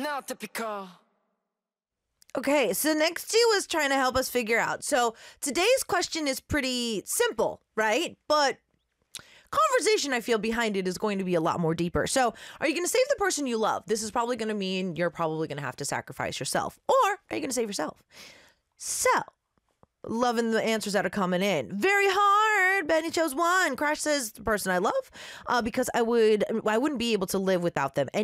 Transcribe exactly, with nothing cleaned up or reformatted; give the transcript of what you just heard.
Not typical. Okay, so next you was trying to help us figure out. So today's question is pretty simple, right? But conversation I feel behind it is going to be a lot more deeper. So are you going to save the person you love? This is probably going to mean you're probably going to have to sacrifice yourself. Or are you going to save yourself? So loving the answers that are coming in. Very hard. Benny chose one. Crash says the person I love uh, because I would I wouldn't be able to live without them.